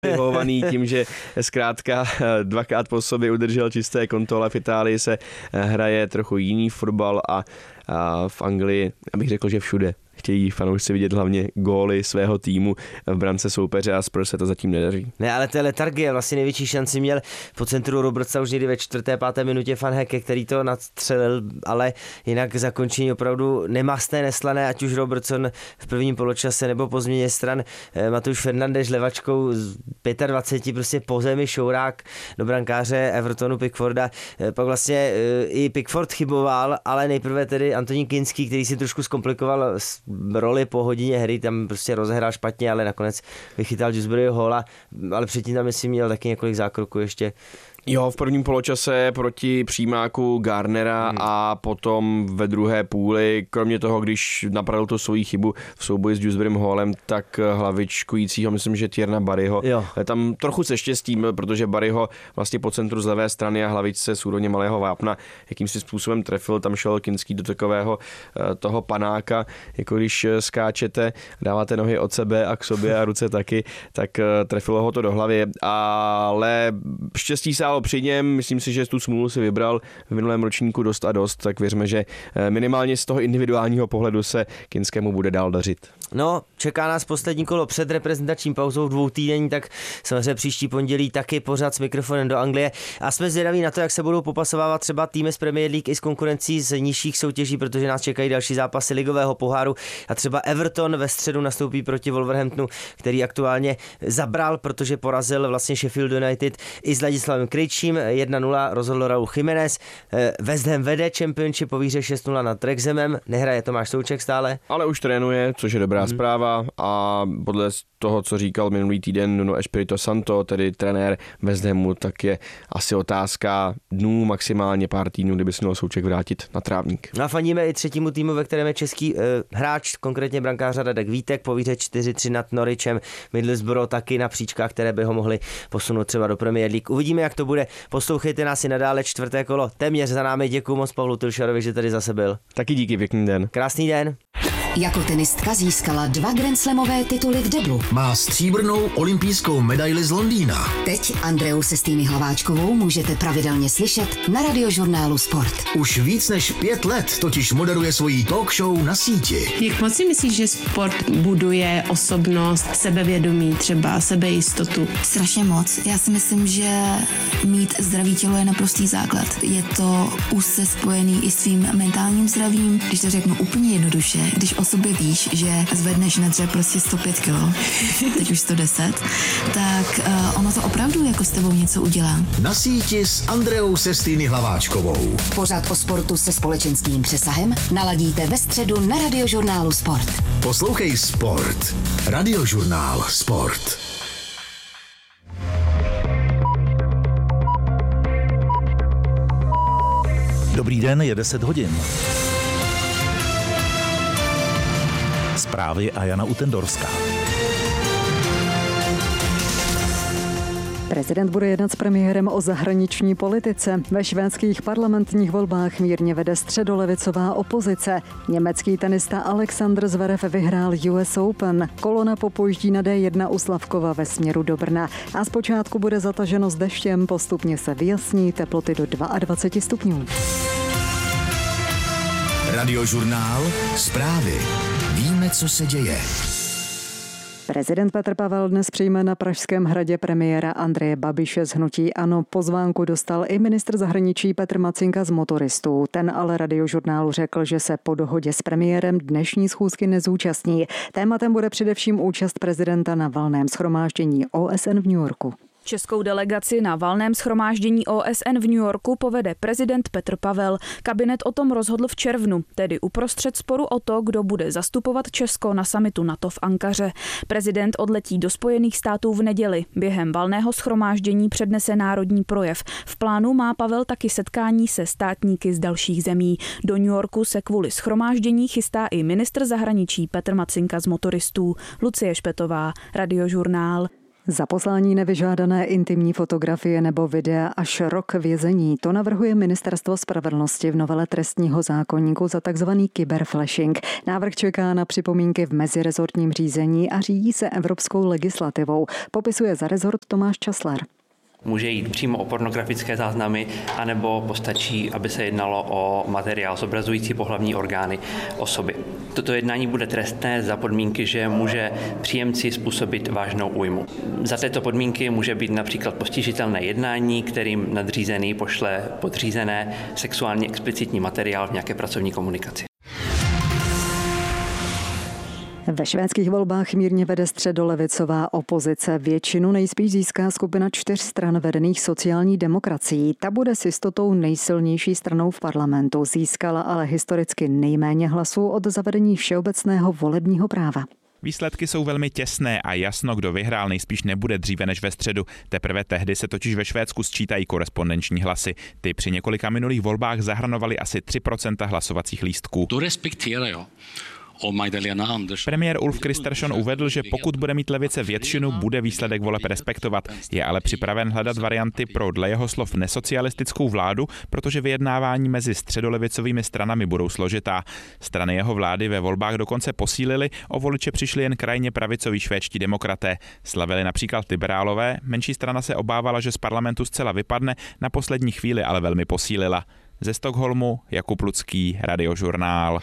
vyhovovaný tím, že zkrátka dvakrát po sobě udržel čisté konto, ale v Itálii se hraje trochu jiný fotbal a v Anglii, abych řekl, že všude chtějí fanoušci vidět hlavně góly svého týmu v brance soupeře a Spurs se to zatím nedaří. Ne, ale to je letargie, vlastně největší šanci měl po centru Robertsa už někdy ve 4. 5. minutě Van Hecke, který to nadstřelil, ale jinak zakončení opravdu nemastné, neslané, ať už Robertson v prvním poločase nebo po změně stran Mateusz Fernandes levačkou z 25 prostě po zemi šourák do brankáře Evertonu Pickforda. Pak vlastně i Pickford chyboval, ale nejprve tedy Antonín Kinský, který si trošku zkomplikoval roli po hodině hry, tam prostě rozehrál špatně, ale nakonec vychytal Dewsburyho hóla, ale předtím tam myslím měl taky několik zákroků ještě. Jo, v prvním poločase proti přímáku Garnera a potom ve druhé půli, kromě toho, když napravil tu svoji chybu v souboji s Dewsburym Hallem, tak hlavičkujícího, myslím, že Tierna Barryho. Tam trochu se štěstím, protože Barryho vlastně po centru z levé strany a hlavičce z úrovně malého vápna jakýmsi způsobem trefil, tam šel Kinský do takového toho panáka, jako když skáčete, dáváte nohy od sebe a k sobě a ruce taky, tak trefilo ho to do hlavy, ale štěstí se při něm, myslím si, že tu smůlu si vybral v minulém ročníku dost a dost, tak věřme, že minimálně z toho individuálního pohledu se Kinskému bude dál dařit. No, čeká nás poslední kolo před reprezentační pauzou 2 týdení, tak samozřejmě příští pondělí taky pořád s mikrofonem do Anglie a jsme zvědaví na to, jak se budou popasovávat třeba týmy z Premier League i s konkurencí z nižších soutěží, protože nás čekají další zápasy ligového poháru a třeba Everton ve středu nastoupí proti Wolverhamptonu, který aktuálně zabral, protože porazil vlastně Sheffield United i s Ladislavem Krejčím 1-0 rozhodl Raúl Jiménez. West Ham vede Championship po výhře 6-0 nad Wrexhamem, nehraje Tomáš Souček stále. Ale už trénuje, což je dobrá zpráva a podle toho, co říkal minulý týden Nuno Espirito Santo, tedy trenér West Hamu, tak je asi otázka dnů, maximálně pár týdnů, kdyby se měl Souček vrátit na trávník. A fandíme i třetímu týmu, ve kterém je český hráč, konkrétně brankář Radek Vítek, po výhře 4-3 nad Norwichem, Middlesbrough taky na příčkách, které by ho mohly posunout třeba do Premier League. Uvidíme, jak to bude. Poslouchejte nás i nadále, 4. kolo téměř za námi. Děkuju moc Pavlu Tylšarovi, že tady zase byl. Taky díky, pěkný den. Krásný den. Jako tenistka získala 2 grandslamové tituly v deblu. Má stříbrnou olympijskou medaili z Londýna. Teď Andreu Sestýny Hlaváčkovou můžete pravidelně slyšet na radiožurnálu Sport. Už víc než 5 let totiž moderuje svojí talk show na síti. Jak moc si myslíš, že sport buduje osobnost, sebevědomí, třeba sebejistotu? Strašně moc. Já si myslím, že mít zdravý tělo je naprostý základ. Je to úzce spojený i s tvým mentálním zdravím. Když to řeknu úplně jednoduše, když o sobě víš, že zvedneš na dřep prostě 105 kg, teď už 110, tak ono to opravdu jako s tebou něco udělá. Na síti s Andreou Sestýny Hlaváčkovou. Pořád o sportu se společenským přesahem naladíte ve středu na radiožurnálu Sport. Poslouchej Sport. Radiožurnál Sport. Dobrý den, je 10 hodin. Zprávy a Jana Utendorská. Prezident bude jednat s premiérem o zahraniční politice. Ve švédských parlamentních volbách mírně vede středolevicová opozice. Německý tenista Alexander Zverev vyhrál US Open. Kolona popojíždí na D1 u Slavkova ve směru do Brna. A zpočátku bude zataženo s deštěm, postupně se vyjasní, teploty do 22 stupňů. Radiožurnál Zprávy. Víme, co se děje. Prezident Petr Pavel dnes přijme na Pražském hradě premiéra Andreje Babiše z hnutí ANO. Pozvánku dostal i ministr zahraničí Petr Macinka z Motoristů. Ten ale Radiožurnálu řekl, že se po dohodě s premiérem dnešní schůzky nezúčastní. Tématem bude především účast prezidenta na valném shromáždění OSN v New Yorku. Českou delegaci na valném shromáždění OSN v New Yorku povede prezident Petr Pavel. Kabinet o tom rozhodl v červnu, tedy uprostřed sporu o to, kdo bude zastupovat Česko na summitu NATO v Ankaře. Prezident odletí do Spojených států v neděli. Během valného shromáždění přednese národní projev. V plánu má Pavel taky setkání se státníky z dalších zemí. Do New Yorku se kvůli shromáždění chystá i ministr zahraničí Petr Macinka z Motoristů. Lucie Špetová, Radiožurnál. Za poslání nevyžádané intimní fotografie nebo videa až rok vězení. To navrhuje Ministerstvo spravedlnosti v novele trestního zákoníku za takzvaný kyberflashing. Návrh čeká na připomínky v mezirezortním řízení a řídí se evropskou legislativou. Popisuje za rezort Tomáš Časler. Může jít přímo o pornografické záznamy, anebo postačí, aby se jednalo o materiál zobrazující pohlavní orgány osoby. Toto jednání bude trestné za podmínky, že může příjemci způsobit vážnou újmu. Za této podmínky může být například postižitelné jednání, kterým nadřízený pošle podřízené sexuálně explicitní materiál v nějaké pracovní komunikaci. Ve švédských volbách mírně vede středolevicová opozice. Většinu nejspíš získá skupina 4 stran vedených sociální demokracií. Ta bude s jistotou nejsilnější stranou v parlamentu. Získala ale historicky nejméně hlasů od zavedení všeobecného volebního práva. Výsledky jsou velmi těsné a jasno, kdo vyhrál, nejspíš nebude dříve než ve středu. Teprve tehdy se totiž ve Švédsku sčítají korespondenční hlasy. Ty při několika minulých volbách zahrnovaly asi 3% hlasovacích lístků. To respekterar jag. Premiér Ulf Kristersson uvedl, že pokud bude mít levice většinu, bude výsledek voleb respektovat. Je ale připraven hledat varianty pro dle jeho slov nesocialistickou vládu, protože vyjednávání mezi středolevicovými stranami budou složitá. Strany jeho vlády ve volbách dokonce posílily, o voliče přišli jen krajně pravicoví švédští demokraté. Slavili například liberálové, menší strana se obávala, že z parlamentu zcela vypadne, na poslední chvíli ale velmi posílila. Ze Stockholmu Jakub Lucký, Radiožurnál.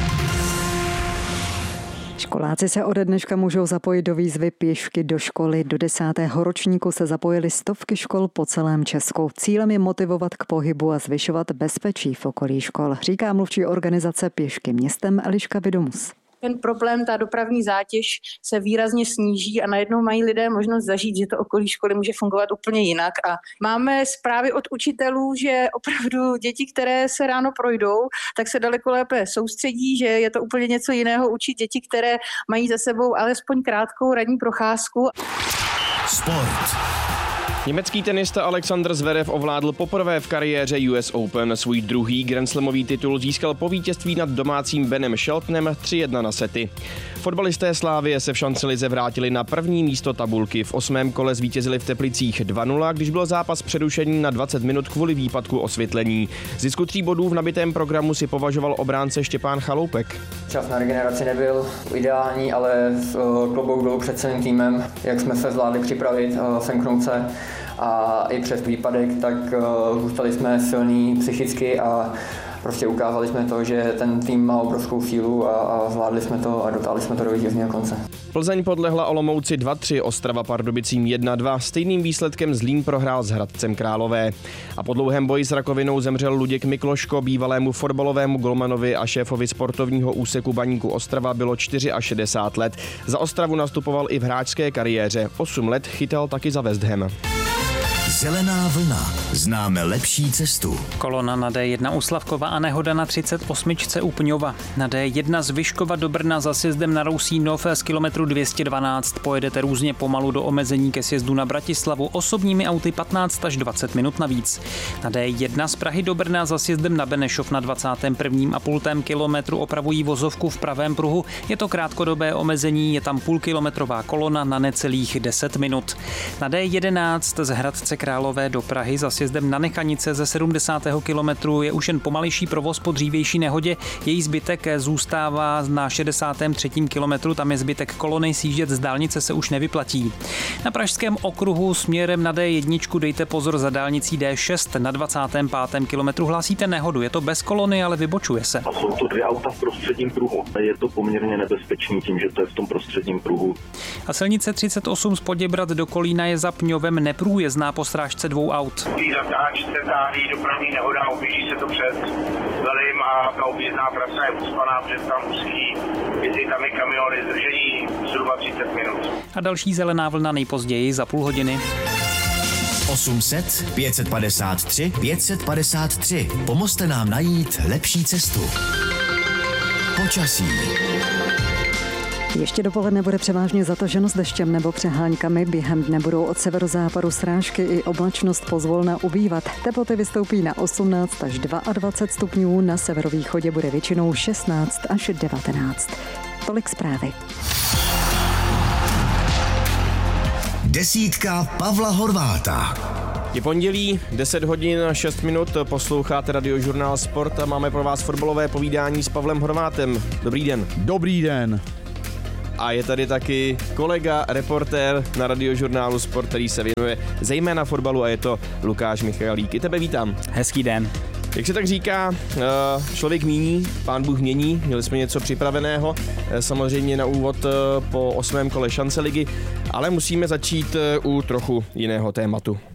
Školáci se ode dneška můžou zapojit do výzvy Pěšky do školy. Do 10. ročníku se zapojily stovky škol po celém Česku. Cílem je motivovat k pohybu a zvyšovat bezpečí v okolí škol, říká mluvčí organizace Pěšky městem Eliška Vidomus. Ten problém, ta dopravní zátěž se výrazně sníží a najednou mají lidé možnost zažít, že to okolí školy může fungovat úplně jinak. A máme zprávy od učitelů, že opravdu děti, které se ráno projdou, tak se daleko lépe soustředí, že je to úplně něco jiného učit děti, které mají za sebou alespoň krátkou ranní procházku. Sport. Německý tenista Alexander Zverev ovládl poprvé v kariéře US Open. Svůj druhý grandslamový titul získal po vítězství nad domácím Benem Sheltonem 3-1 na sety. Fotbalisté Slavie se v šancelize vrátili na první místo tabulky. V 8. kole zvítězili v Teplicích 2-0, když byl zápas přerušený na 20 minut kvůli výpadku osvětlení. Zisku 3 bodů v nabitém programu si považoval obránce Štěpán Chaloupek. Čas na regeneraci nebyl ideální, ale klobouk dolů před celým týmem, jak jsme se zvládli připravit, semknout se a i přes výpadek, tak zůstali jsme silní psychicky a prostě ukázali jsme to, že ten tým má obrovskou sílu a zvládli jsme to a dotáhli jsme to do vítězného konce. Plzeň podlehla Olomouci 2-3, Ostrava Pardubicím 1-2. Stejným výsledkem Zlín prohrál s Hradcem Králové. A po dlouhém boji s rakovinou zemřel Luděk Mikloško, bývalému fotbalovému golmanovi a šéfovi sportovního úseku Baníku Ostrava bylo 64 let. Za Ostravu nastupoval i v hráčské kariéře. 8 let chytal taky za West Ham. Zelená vlna. Známe lepší cestu. Kolona na D1 u Slavkova a nehoda na 38 u Pňova. Na D1 z Vyškova do Brna za sjezdem na Rousínov z kilometru 212. Pojedete různě pomalu do omezení ke sjezdu na Bratislavu. Osobními auty 15 až 20 minut navíc. Na D1 z Prahy do Brna za sjezdem na Benešov na 21,5 kilometru opravují vozovku v pravém pruhu. Je to krátkodobé omezení, je tam půlkilometrová kolona na necelých 10 minut. Na D11 z Hradce Králové do Prahy za sjezdem na Nechanice ze 70. kilometru je už jen pomalejší provoz po dřívější nehodě. Její zbytek zůstává na 63. kilometru, tam je zbytek kolony, sjíždět z dálnice se už nevyplatí. Na pražském okruhu směrem na D1 dejte pozor za dálnicí D6 na 25. kilometru hlásíte nehodu. Je to bez kolony, ale vybočuje se. A jsou to 2 auta v prostředním pruhu. Je to poměrně nebezpečný tím, že to je v tom prostředním pruhu. A silnice 38 z Poděbrad do Kolína je za Pňovem neprůjezdná po srážce 2 aut. V zatáčce září dopravní nehoda, objíždí se to před velím a ta objízdná trasa je uspaná, protože tam musí jezdit tam i kamiony, zdržení zhruba 30 minut. A další zelená vlna nejpozději za půl hodiny. 800 553 553. Pomozte nám najít lepší cestu. Počasí. Ještě dopoledne bude převážně zataženo s deštěm nebo přeháňkami. Během dne budou od severozápadu srážky i oblačnost pozvolna ubývat. Teploty vystoupí na 18 až 22 stupňů, na severovýchodě bude většinou 16 až 19. Tolik zprávy. Desítka Pavla Horváta. Je pondělí, 10 hodin 6 minut, posloucháte Radiožurnál Sport a máme pro vás fotbalové povídání s Pavlem Horvátem. Dobrý den. Dobrý den. A je tady taky kolega, reportér na Radiožurnálu Sport, který se věnuje zejména fotbalu, a je to Lukáš Michalík. I tebe vítám. Hezký den. Jak se tak říká, člověk míní, pán Bůh mění, měli jsme něco připraveného, samozřejmě na úvod po 8. kole šance ligy, ale musíme začít u trochu jiného tématu.